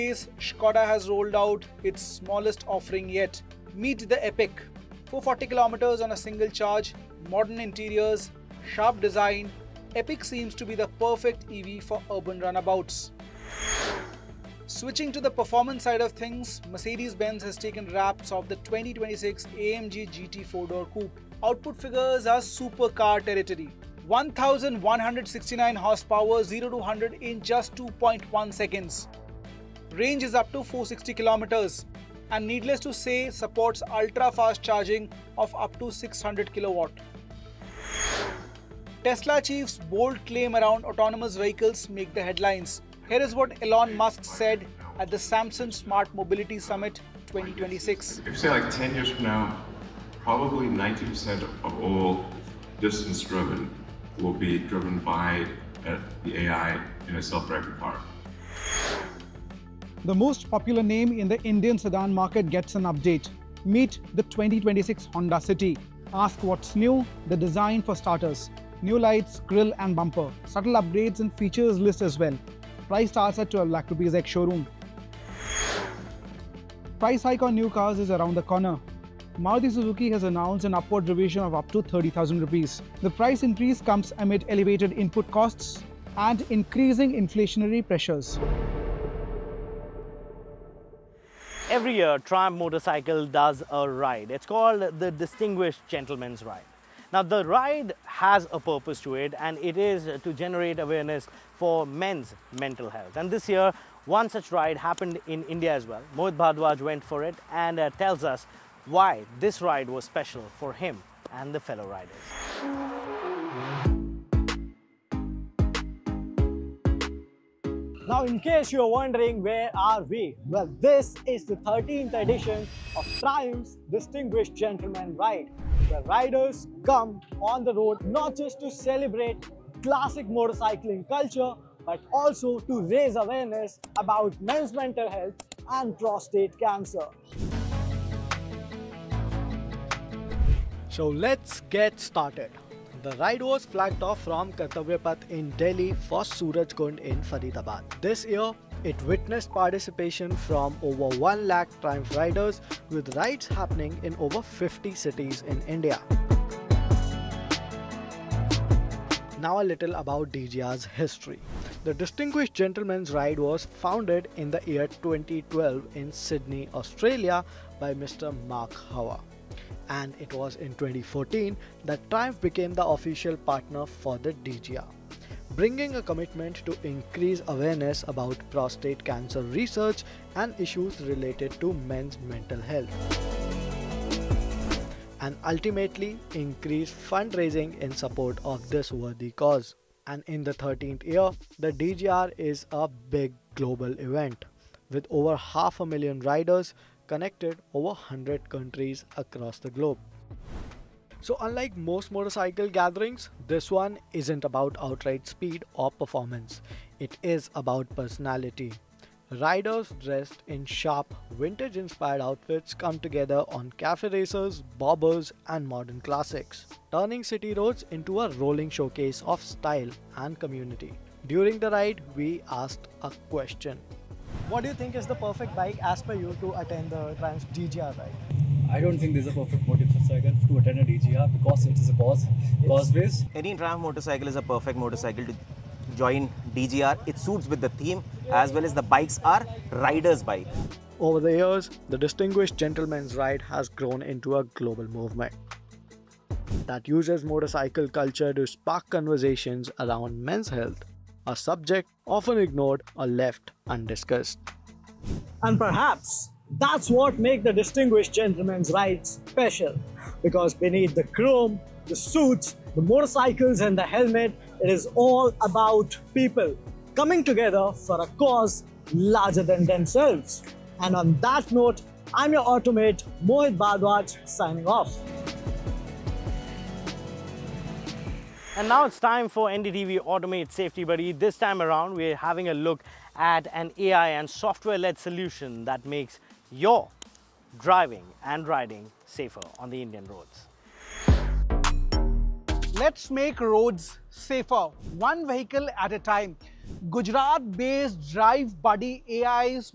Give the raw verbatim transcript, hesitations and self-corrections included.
Škoda has rolled out its smallest offering yet. Meet the Epic. four hundred forty kilometers on a single charge, modern interiors, sharp design, Epic seems to be the perfect E V for urban runabouts. Switching to the performance side of things, Mercedes-Benz has taken wraps of the twenty twenty-six A M G G T four-door coupe. Output figures are supercar territory. one thousand one hundred sixty-nine horsepower, zero to one hundred in just two point one seconds. Range is up to four hundred sixty kilometers and needless to say supports ultra-fast charging of up to six hundred kilowatt. Tesla chief's bold claim around autonomous vehicles make the headlines. Here is what Elon Musk said at the Samsung Smart Mobility Summit twenty twenty-six. If you say like ten years from now, probably ninety percent of all distance driven will be driven by uh, the A I in a self-driving car. The most popular name in the Indian sedan market gets an update. Meet the twenty twenty-six Honda City. Ask what's new, the design for starters. New lights, grille and bumper. Subtle upgrades and features list as well. Price starts at twelve lakh rupees ex-showroom. Price hike on new cars is around the corner. Maruti Suzuki has announced an upward revision of up to thirty thousand rupees. The price increase comes amid elevated input costs and increasing inflationary pressures. Every year, Triumph Motorcycle does a ride. It's called the Distinguished Gentleman's Ride. Now, the ride has a purpose to it, and it is to generate awareness for men's mental health. And this year, one such ride happened in India as well. Mohit Bhardwaj went for it and uh, tells us why this ride was special for him and the fellow riders. Now, in case you're wondering where are we? Well, this is the thirteenth edition of Triumph's Distinguished Gentleman Ride, where riders come on the road not just to celebrate classic motorcycling culture, but also to raise awareness about men's mental health and prostate cancer. So let's get started. The ride was flagged off from Kartavya Path in Delhi for Surajkund in Faridabad. This year, it witnessed participation from over one lakh Triumph riders, with rides happening in over fifty cities in India. Now a little about D G R's history. The Distinguished Gentleman's Ride was founded in the year twenty twelve in Sydney, Australia by Mister Mark Howa. And it was in twenty fourteen that Triumph became the official partner for the D G R, bringing a commitment to increase awareness about prostate cancer research and issues related to men's mental health, and ultimately increase fundraising in support of this worthy cause. And in the thirteenth year, the D G R is a big global event with over half a million riders connected over one hundred countries across the globe. So unlike most motorcycle gatherings, this one isn't about outright speed or performance. It is about personality. Riders dressed in sharp, vintage-inspired outfits come together on cafe racers, bobbers and modern classics, turning city roads into a rolling showcase of style and community. During the ride, we asked a question. What do you think is the perfect bike as per you to attend the Triumph D G R ride? I don't think there's a perfect motorcycle to attend a D G R because it is a cause, cause-based. Any Triumph motorcycle is a perfect motorcycle to join D G R. It suits with the theme as well as the bikes are riders' bike. Over the years, the Distinguished Gentleman's Ride has grown into a global movement that uses motorcycle culture to spark conversations around men's health, a subject often ignored or left undiscussed. And perhaps that's what makes the Distinguished Gentleman's Ride special, because beneath the chrome, the suits, the motorcycles and the helmet, it is all about people coming together for a cause larger than themselves. And on that note, I'm your automate Mohit Bhardwaj signing off. And now it's time for N D T V Automate Safety Buddy. This time around, we're having a look at an A I and software-led solution that makes your driving and riding safer on the Indian roads. Let's make roads safer, one vehicle at a time. Gujarat-based Drive Buddy A I's